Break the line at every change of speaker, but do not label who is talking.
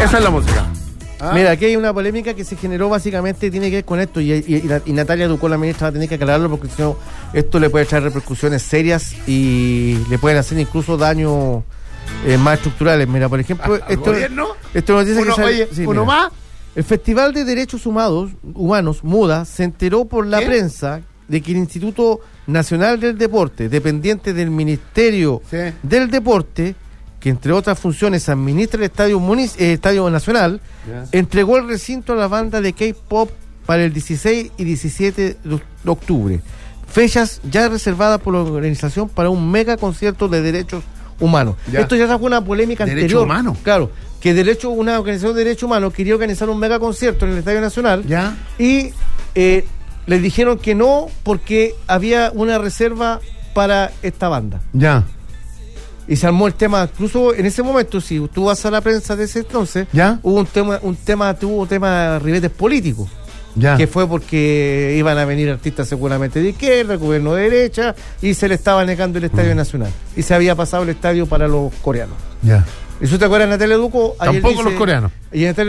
Esa es la música.
Mira, aquí hay una polémica que se generó básicamente, tiene que ver con esto, y Natalia Ducó, la ministra, va a tener que aclararlo, porque si no, esto le puede traer repercusiones serias y le pueden hacer incluso daños más estructurales. Mira, por ejemplo, esto nos dice
uno más.
El Festival de Derechos Humanos, MUDA, se enteró por la prensa de que el Instituto Nacional del Deporte, dependiente del Ministerio del Deporte, que entre otras funciones administra el Estadio Nacional, entregó el recinto a la banda de K-pop para el 16 y 17 de octubre. Fechas ya reservadas por la organización para un mega concierto de derechos humanos. Esto ya fue una polémica anterior. ¿Derechos humanos? Claro, que una organización de derechos humanos quería organizar un mega concierto en el Estadio Nacional y les dijeron que no porque había una reserva para esta banda. Y se armó el tema, incluso en ese momento, si tú vas a la prensa de ese entonces, hubo un tema de ribetes políticos, que fue porque iban a venir artistas seguramente de izquierda, el gobierno de derecha, y se le estaba negando el Estadio Nacional. Y se había pasado el estadio para los coreanos. ¿Eso te acuerdas, Natalia Ducó?
Tampoco los coreanos.
Y Natalia